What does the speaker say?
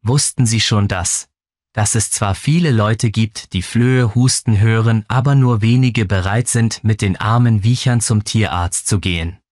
Wussten Sie schon dass es zwar viele Leute gibt, die Flöhe husten hören, aber nur wenige bereit sind, mit den armen Viechern zum Tierarzt zu gehen?